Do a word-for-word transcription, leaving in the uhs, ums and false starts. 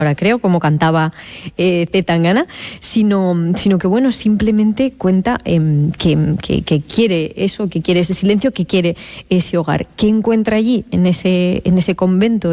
ahora creo, como cantaba eh, Zetangana, sino, sino que bueno, simplemente cuenta eh, que, que, que quiere eso, que quiere ese silencio, que quiere ese hogar. ¿Qué encuentra allí en ese, en ese convento?